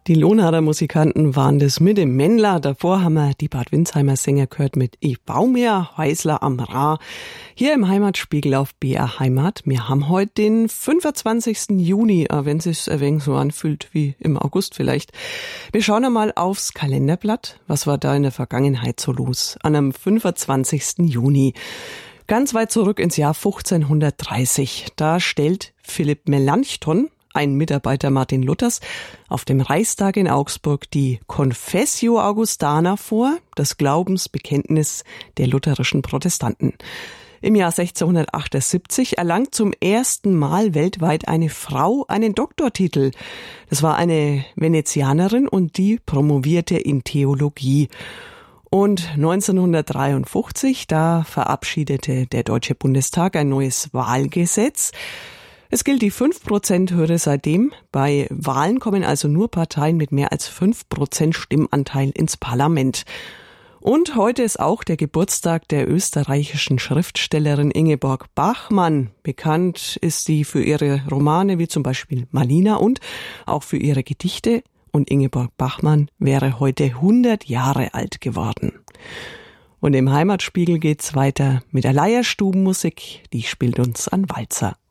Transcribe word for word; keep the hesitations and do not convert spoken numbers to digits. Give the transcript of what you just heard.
Die Lohnader Musikanten waren das mit dem Männler. Davor haben wir die Bad Windsheimer Sänger gehört mit Ich bau mir Häusler am Ra. Hier im Heimatspiegel auf B R Heimat. Wir haben heute den fünfundzwanzigsten Juni, wenn es sich ein wenig so anfühlt wie im August vielleicht. Wir schauen einmal aufs Kalenderblatt. Was war da in der Vergangenheit so los? An einem fünfundzwanzigsten Juni. Ganz weit zurück ins Jahr fünfzehnhundertdreißig. Da stellt Philipp Melanchthon, ein Mitarbeiter Martin Luthers, auf dem Reichstag in Augsburg die Confessio Augustana vor, das Glaubensbekenntnis der lutherischen Protestanten. Im Jahr sechzehnhundertachtundsiebzig erlangt zum ersten Mal weltweit eine Frau einen Doktortitel. Das war eine Venezianerin und die promovierte in Theologie. Und neunzehnhundertdreiundfünfzig, da verabschiedete der Deutsche Bundestag ein neues Wahlgesetz. Es gilt die fünf Prozent Hürde seitdem. Bei Wahlen kommen also nur Parteien mit mehr als fünf Prozent Stimmanteil ins Parlament. Und heute ist auch der Geburtstag der österreichischen Schriftstellerin Ingeborg Bachmann. Bekannt ist sie für ihre Romane wie zum Beispiel Malina und auch für ihre Gedichte. Und Ingeborg Bachmann wäre heute hundert Jahre alt geworden. Und im Heimatspiegel geht's weiter mit der Leierstubenmusik. Die spielt uns an Walzer.